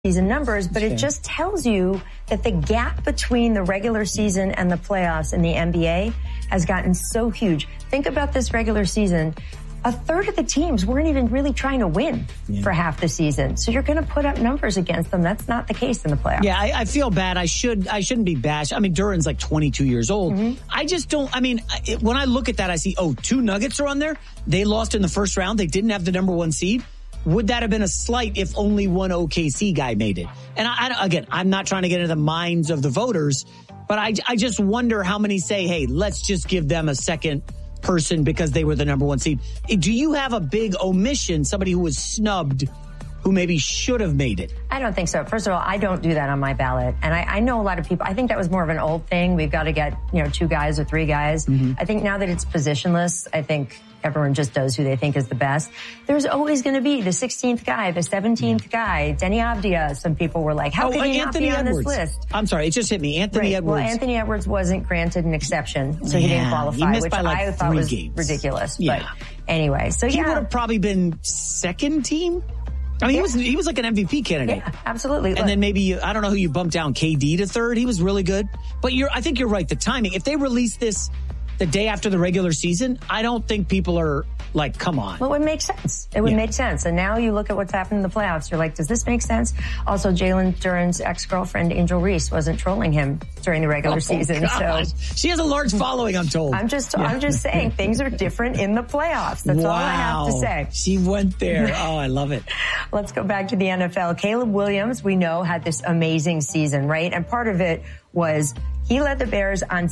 season numbers, but it just tells you that the gap between the regular season and the playoffs in the NBA has gotten so huge. Think about this regular season. A third of the teams weren't even really trying to win for half the season. So you're going to put up numbers against them. That's not the case in the playoffs. Yeah, I feel bad. I shouldn't be bashed. I mean, Duran's like 22 years old. I just don't, when I look at that, I see, two Nuggets are on there. They lost in the first round. They didn't have the number one seed. Would that have been a slight if only one OKC guy made it? And again, I'm not trying to get into the minds of the voters, but I just wonder how many say, hey, let's just give them a second person because they were the number one seed. Do you have a big omission, somebody who was snubbed, who maybe should have made it? I don't think so. First of all, I don't do that on my ballot. And I know a lot of people, I think that was more of an old thing. We've got to get, 2 guys or 3 guys. I think now that it's positionless, I think everyone just does who they think is the best. There's always going to be the 16th guy, the 17th guy, Denny Avdia. Some people were like, how could he not be on this list? I'm sorry, it just hit me. Anthony Edwards. Well, Anthony Edwards wasn't granted an exception, so he didn't qualify, which I thought was ridiculous. But anyway, so he would have probably been second team. I mean, he was like an MVP candidate. Yeah, absolutely. And then maybe, I don't know who you bumped down, KD to third. He was really good. But I think you're right. The timing, if they release this the day after the regular season, I don't think people are like, come on. Well, it would make sense. It would make sense. And now you look at what's happened in the playoffs. You're like, does this make sense? Also, Jalen Duran's ex-girlfriend, Angel Reese, wasn't trolling him during the regular season. Gosh. So she has a large following, I'm told. I'm just saying things are different in the playoffs. That's all I have to say. She went there. Oh, I love it. Let's go back to the NFL. Caleb Williams, we know, had this amazing season, right? And part of it was he led the Bears on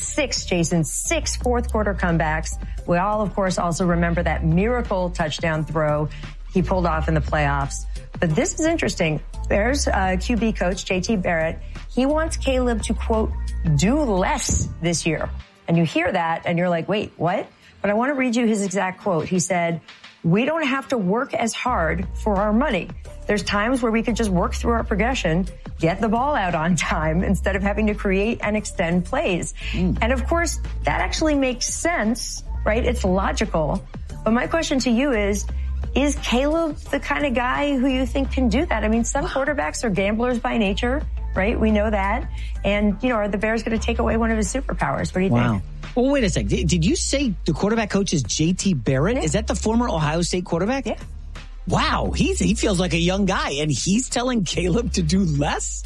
6 fourth quarter comebacks. We all, of course, also remember that miracle touchdown throw he pulled off in the playoffs. But this is interesting. Bears QB coach JT Barrett, he wants Caleb to, quote, do less this year. And you hear that and you're like, wait, what? But I want to read you his exact quote. He said, we don't have to work as hard for our money. There's times where we could just work through our progression, get the ball out on time instead of having to create and extend plays. And of course, that actually makes sense, right? It's logical. But my question to you is Caleb the kind of guy who you think can do that? I mean, some quarterbacks are gamblers by nature, right? We know that. And, are the Bears going to take away one of his superpowers? What do you think? Well, wait a second. Did you say the quarterback coach is JT Barrett? Yeah. Is that the former Ohio State quarterback? Yeah. Wow. He feels like a young guy, and he's telling Caleb to do less?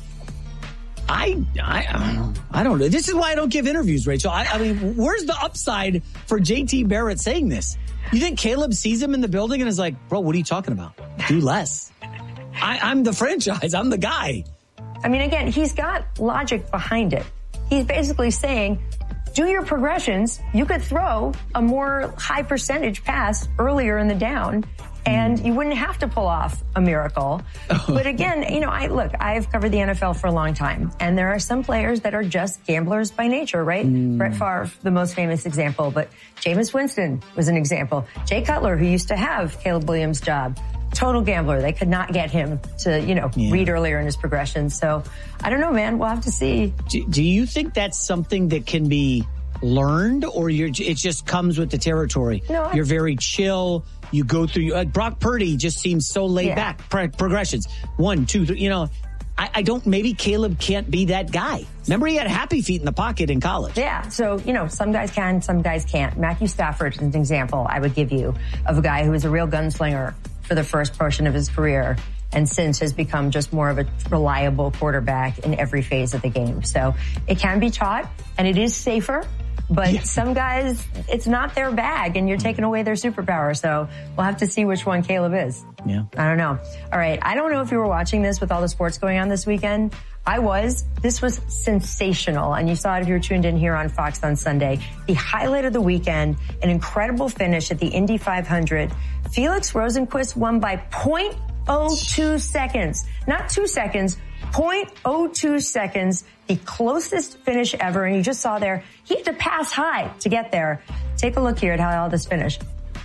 I don't know. This is why I don't give interviews, Rachel. I mean, where's the upside for JT Barrett saying this? You think Caleb sees him in the building and is like, bro, what are you talking about? Do less. I'm the franchise. I'm the guy. I mean, again, he's got logic behind it. He's basically saying, do your progressions. You could throw a more high percentage pass earlier in the down, and you wouldn't have to pull off a miracle. But again, I've covered the NFL for a long time, and there are some players that are just gamblers by nature, right? Brett Favre, the most famous example, but Jameis Winston was an example. Jay Cutler, who used to have Caleb Williams' job, total gambler. They could not get him to, read earlier in his progression. So I don't know, man. We'll have to see. Do you think that's something that can be learned, or it just comes with the territory? No, you're very chill. You go through, Brock Purdy just seems so laid back. Progressions. 1, 2, 3, I don't, maybe Caleb can't be that guy. Remember, he had happy feet in the pocket in college. Yeah. So, some guys can, some guys can't. Matthew Stafford is an example I would give you of a guy who was a real gunslinger for the first portion of his career, and since has become just more of a reliable quarterback in every phase of the game. So it can be taught, and it is safer. But some guys, it's not their bag, and you're taking away their superpower. So we'll have to see which one Caleb is. Yeah. I don't know. All right. I don't know if you were watching this with all the sports going on this weekend. I was. This was sensational. And you saw it if you were tuned in here on Fox on Sunday. The highlight of the weekend, an incredible finish at the Indy 500. Felix Rosenqvist won by 0.02 seconds. Not 2 seconds. 0.02 seconds, the closest finish ever. And you just saw there, he had to pass high to get there. Take a look here at how all this finished.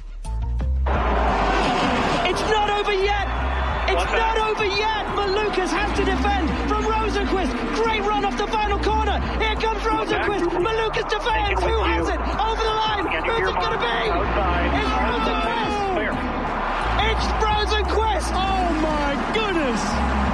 It's not over yet. It's not over yet. Malukas has to defend from Rosenqvist. Great run off the final corner. Here comes Rosenqvist. Malukas defends. Who has it? Over the line. Who's it going to be? It's Rosenqvist. It's Rosenqvist. Oh, my goodness.